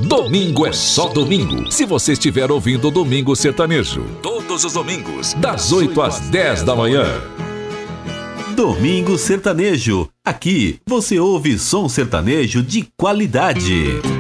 Domingo é só domingo, se você estiver ouvindo o Domingo Sertanejo. Todos os domingos, das 8 às 10 da manhã. Domingo Sertanejo. Aqui você ouve som sertanejo de qualidade.